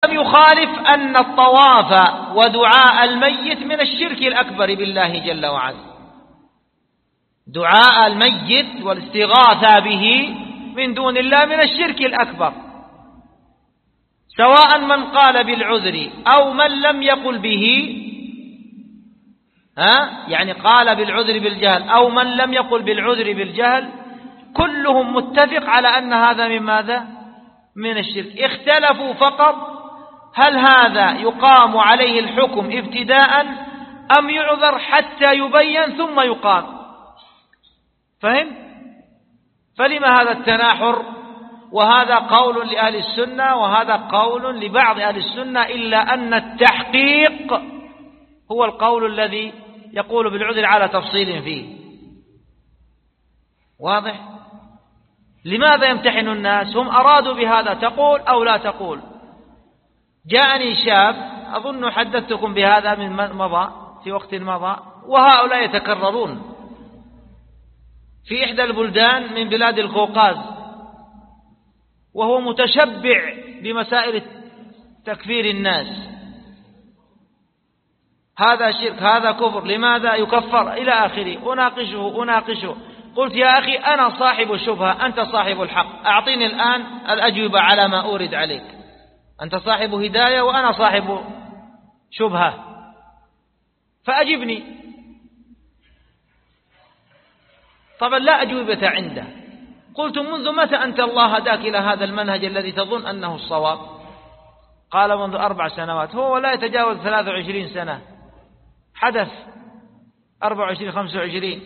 يخالف أن الطواف ودعاء الميت من الشرك الأكبر بالله جل وعلا. دعاء الميت والاستغاثة به من دون الله من الشرك الأكبر، سواء من قال بالعذر أو من لم يقل به، يعني قال بالعذر بالجهل أو من لم يقل بالعذر بالجهل، كلهم متفق على أن هذا من ماذا؟ من الشرك. اختلفوا فقط هل هذا يقام عليه الحكم ابتداء أم يعذر حتى يبين ثم يقام. فهم؟ فلما هذا التناحر؟ وهذا قول لأهل السنة وهذا قول لبعض أهل السنة، إلا أن التحقيق هو القول الذي يقول بالعذر على تفصيل فيه. واضح؟ لماذا يمتحن الناس؟ هم أرادوا بهذا تقول أو لا تقول. جاءني شاب، أظن حدثتكم بهذا من مضى، في وقت مضى، وهؤلاء يتكررون في إحدى البلدان من بلاد القوقاز، وهو متشبع بمسائل تكفير الناس. هذا شرك، هذا كفر، لماذا يكفر إلى آخره. أناقشه قلت يا أخي أنا صاحب الشبهة، أنت صاحب الحق، أعطيني الآن الأجوبة على ما أورد عليك. أنت صاحب هداية وأنا صاحب شبهة، فأجبني. طبعا لا أجوبة عنده. قلت منذ متى أنت الله هداك إلى هذا المنهج الذي تظن أنه الصواب؟ قال منذ 4 سنوات. هو لا يتجاوز 23 سنة، حدث 24 25.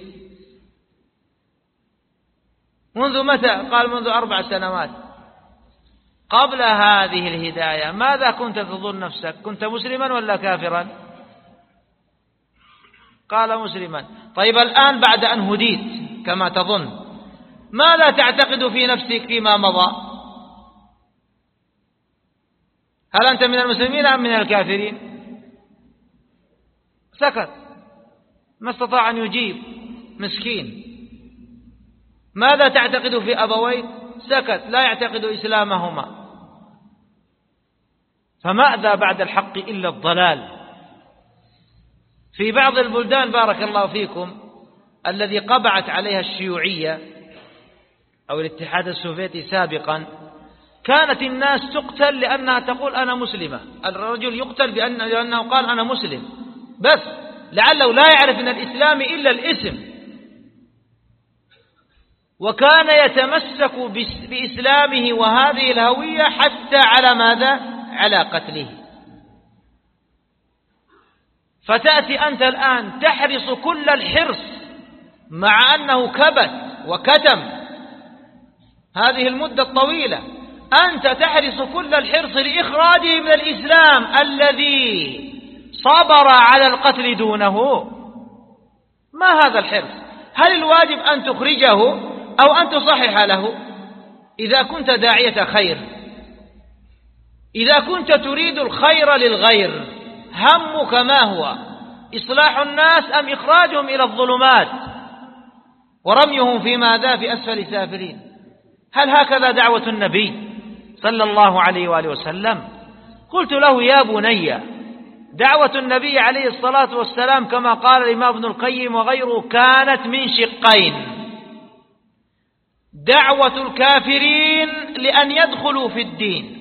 منذ متى؟ قال منذ 4 سنوات. قبل هذه الهداية ماذا كنت تظن نفسك؟ كنت مسلما ولا كافرا؟ قال مسلما. طيب الآن بعد أن هديت كما تظن، ماذا تعتقد في نفسك فيما مضى؟ هل أنت من المسلمين أم من الكافرين؟ سكت، ما استطاع أن يجيب، مسكين. ماذا تعتقد في أبويك؟ سكت، لا يعتقد إسلامهما. فماذا بعد الحق إلا الضلال؟ في بعض البلدان بارك الله فيكم الذي قبعت عليها الشيوعية أو الاتحاد السوفيتي سابقا، كانت الناس تقتل لأنها تقول أنا مسلمة. الرجل يقتل لأنه قال أنا مسلم، بس لعله لا يعرف من الإسلام إلا الاسم، وكان يتمسك بإسلامه وهذه الهوية حتى على ماذا؟ على قتله. فتأتي أنت الآن تحرص كل الحرص مع أنه كبت وكتم هذه المدة الطويلة، أنت تحرص كل الحرص لإخراجه من الإسلام الذي صبر على القتل دونه. ما هذا الحرص؟ هل الواجب أن تخرجه أو أن تصحح له؟ إذا كنت داعية خير، إذا كنت تريد الخير للغير، همك ما هو؟ إصلاح الناس أم إخراجهم إلى الظلمات ورميهم في ماذا؟ في أسفل سافلين. هل هكذا دعوة النبي صلى الله عليه وآله وسلم؟ قلت له يا بني، دعوة النبي عليه الصلاة والسلام كما قال الإمام ابن القيم وغيره كانت من شقين: دعوة الكافرين لأن يدخلوا في الدين،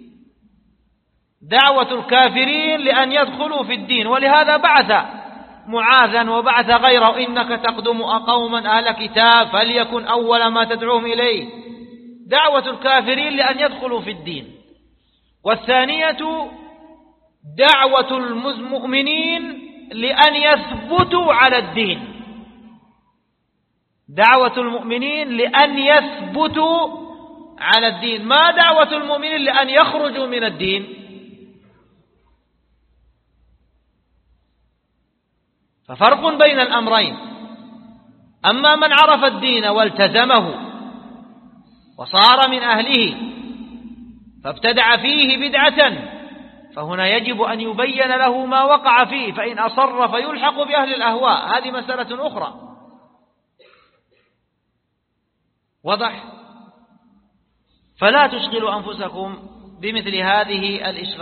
دعوة الكافرين لأن يدخلوا في الدين، ولهذا بعث معاذا وبعث غيره: إنك تقدم قوما أهل كتاب فليكن أول ما تدعوهم إليه. دعوة الكافرين لأن يدخلوا في الدين. والثانية دعوة المؤمنين لأن يثبتوا على الدين، دعوة المؤمنين لأن يثبتوا على الدين، ما دعوة المؤمنين لأن يخرجوا من الدين. ففرق بين الأمرين. أما من عرف الدين والتزمه وصار من أهله فابتدع فيه بدعة، فهنا يجب أن يبين له ما وقع فيه، فإن أصر فيلحق بأهل الأهواء، هذه مسألة أخرى. وضح؟ فلا تشغلوا أنفسكم بمثل هذه الإشغال.